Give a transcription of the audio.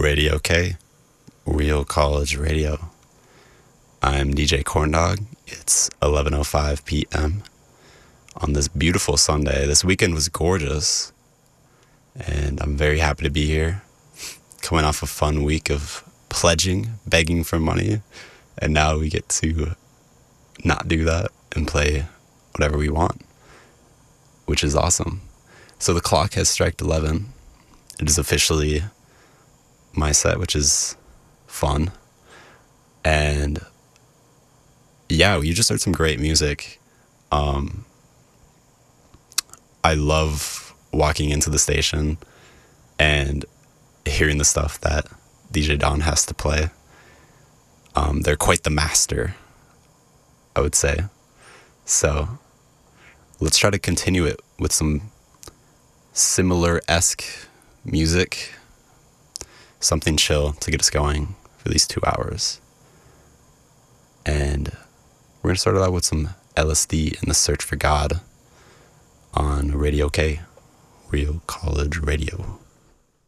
Radio K, Real College Radio. I'm DJ Corndog. It's 11:05 p.m. on this beautiful Sunday. This weekend was gorgeous, and I'm very happy to be here, coming off a fun week of pledging, begging for money, and now we get to not do that and play whatever we want, which is awesome. So the clock has struck 11. It is officially my set, which is fun. And yeah, you just heard some great music. I love walking into the station and hearing the stuff that DJ Don has to play. They're quite the master, I would say. So let's try to continue it with some similar-esque music, something chill to get us going for these 2 hours. And we're going to start it out with some LSD and the Search for God on Radio K, Real College Radio.